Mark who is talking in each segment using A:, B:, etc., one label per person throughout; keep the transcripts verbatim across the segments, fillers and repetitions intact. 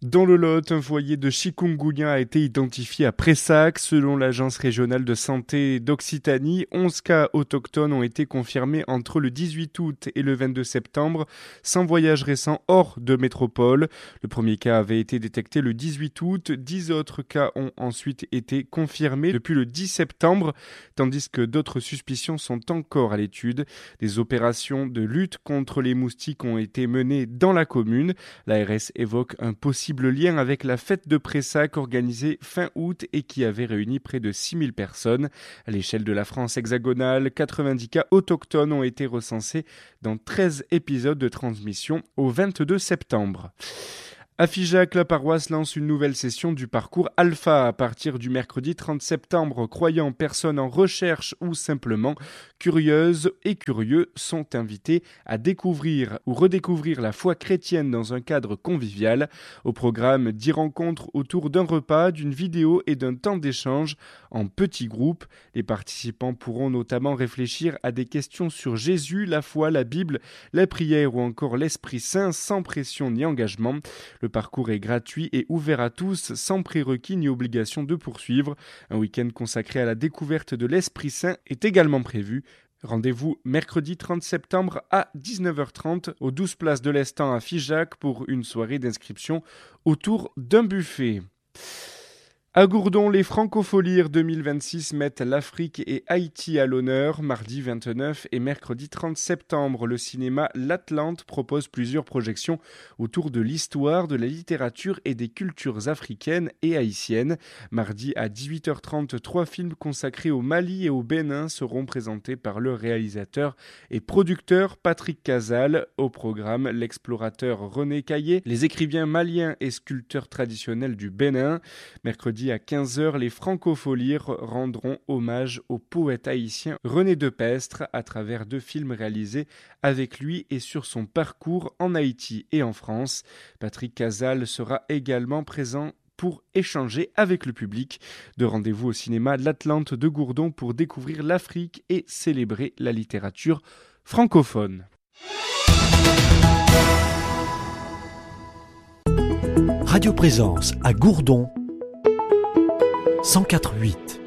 A: Dans le Lot, un foyer de chikungunya a été identifié à Prayssac. Selon l'Agence régionale de santé d'Occitanie, onze cas autochtones ont été confirmés entre le dix-huit août et le vingt-deux septembre, sans voyage récent hors de métropole. Le premier cas avait été détecté le dix-huit août. Dix autres cas ont ensuite été confirmés depuis le dix septembre, tandis que d'autres suspicions sont encore à l'étude. Des opérations de lutte contre les moustiques ont été menées dans la commune. L'A R S évoque un possible lien avec la fête de Prayssac organisée fin août et qui avait réuni près de six mille personnes. À l'échelle de la France hexagonale, quatre-vingt-dix cas autochtones ont été recensés dans treize épisodes de transmission au vingt-deux septembre. À Figeac, la paroisse lance une nouvelle session du parcours Alpha à partir du mercredi trente septembre. Croyants, personnes en recherche ou simplement curieuses et curieux sont invités à découvrir ou redécouvrir la foi chrétienne dans un cadre convivial. Au programme, dix rencontres autour d'un repas, d'une vidéo et d'un temps d'échange en petits groupes. Les participants pourront notamment réfléchir à des questions sur Jésus, la foi, la Bible, la prière ou encore l'Esprit Saint sans pression ni engagement. Le parcours est gratuit et ouvert à tous, sans prérequis ni obligation de poursuivre. Un week-end consacré à la découverte de l'Esprit Saint est également prévu. Rendez-vous mercredi trente septembre à dix-neuf heures trente au douze place de l'Estang à Figeac pour une soirée d'inscription autour d'un buffet. À Gourdon, les Francopholies deux mille vingt-six mettent l'Afrique et Haïti à l'honneur. Mardi vingt-neuf et mercredi trente septembre, le cinéma L'Atlante propose plusieurs projections autour de l'histoire, de la littérature et des cultures africaines et haïtiennes. Mardi à dix-huit heures trente, trois films consacrés au Mali et au Bénin seront présentés par le réalisateur et producteur Patrick Casal. Au programme, l'explorateur René Caillé, les écrivains maliens et sculpteurs traditionnels du Bénin. Mercredi à quinze heures, les Francopholies rendront hommage au poète haïtien René Depestre à travers deux films réalisés avec lui et sur son parcours en Haïti et en France. Patrick Casal sera également présent pour échanger avec le public. De rendez-vous au cinéma L'Atlante de Gourdon pour découvrir l'Afrique et célébrer la littérature francophone.
B: Radio Présence à Gourdon cent quatre virgule huit.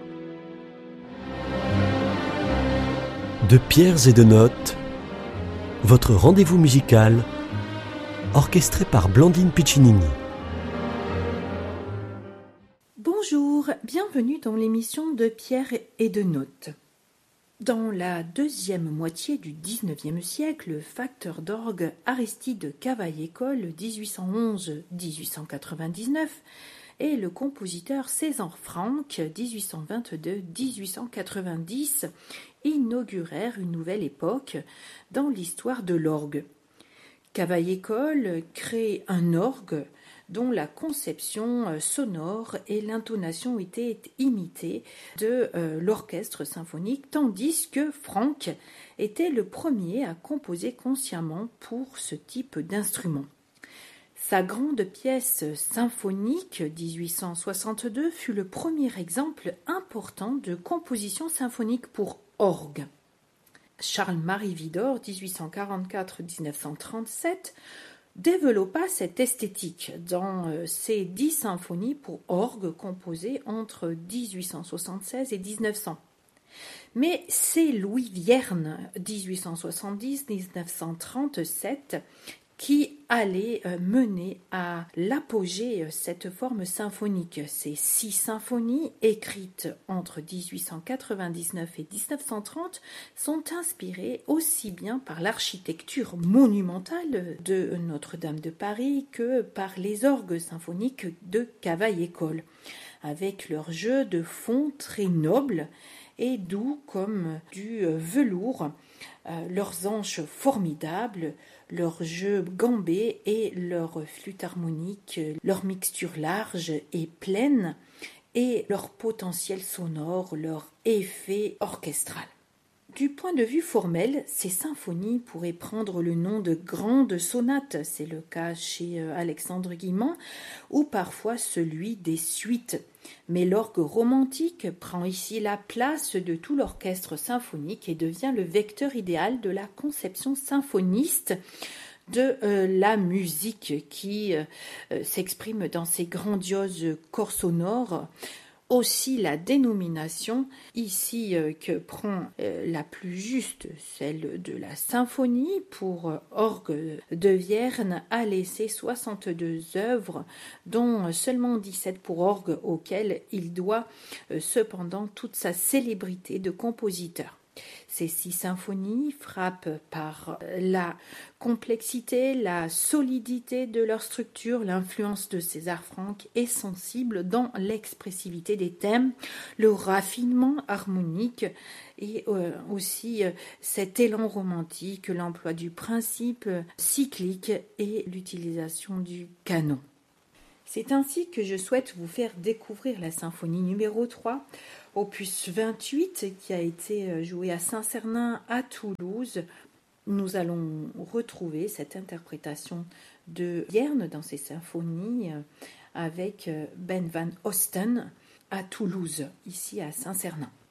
B: De pierres et de notes, votre rendez-vous musical orchestré par Blandine Piccinini.
C: Bonjour, bienvenue dans l'émission de pierres et de notes. Dans la deuxième moitié du dix-neuvième siècle, le facteur d'orgue Aristide Cavaillé-Coll, dix-huit cent onze à dix-huit cent quatre-vingt-dix-neuf, et le compositeur César Franck, dix-huit cent vingt-deux à dix-huit cent quatre-vingt-dix, inaugurèrent une nouvelle époque dans l'histoire de l'orgue. Cavaillé-Coll crée un orgue dont la conception sonore et l'intonation étaient imitées de euh, l'orchestre symphonique, tandis que Franck était le premier à composer consciemment pour ce type d'instrument. Sa grande pièce symphonique dix-huit cent soixante-deux fut le premier exemple important de composition symphonique pour orgue. Charles-Marie Widor, dix-huit cent quarante-quatre à dix-neuf cent trente-sept, développa cette esthétique dans ses dix symphonies pour orgue composées entre dix-huit cent soixante-seize et dix-neuf cents. Mais c'est Louis Vierne, dix-huit cent soixante-dix à dix-neuf cent trente-sept, qui allait mener à l'apogée cette forme symphonique. Ces six symphonies, écrites entre dix-huit cent quatre-vingt-dix-neuf et dix-neuf cent trente, sont inspirées aussi bien par l'architecture monumentale de Notre-Dame de Paris que par les orgues symphoniques de Cavaillé-Coll, avec leur jeu de fond très noble et doux comme du velours, euh, leurs anches formidables, leur jeu gambé et leur flûte harmonique, leur mixture large et pleine et leur potentiel sonore, leur effet orchestral. Du point de vue formel, ces symphonies pourraient prendre le nom de grandes sonates, c'est le cas chez Alexandre Guilmant, ou parfois celui des suites. Mais l'orgue romantique prend ici la place de tout l'orchestre symphonique et devient le vecteur idéal de la conception symphoniste de euh, la musique qui euh, s'exprime dans ces grandioses corps sonores. Aussi la dénomination ici euh, que prend euh, la plus juste, celle de la symphonie pour euh, orgue de Vierne, a laissé soixante-deux œuvres, dont seulement dix-sept pour orgue, auxquelles il doit euh, cependant toute sa célébrité de compositeur. Ces six symphonies frappent par la complexité, la solidité de leur structure. L'influence de César Franck est sensible dans l'expressivité des thèmes, le raffinement harmonique et euh, aussi euh, cet élan romantique, l'emploi du principe cyclique et l'utilisation du canon. C'est ainsi que je souhaite vous faire découvrir la symphonie numéro trois, opus vingt-huit, qui a été jouée à Saint-Cernin à Toulouse. Nous allons retrouver cette interprétation de Vierne dans ses symphonies avec Ben van Osten à Toulouse, ici à Saint-Cernin.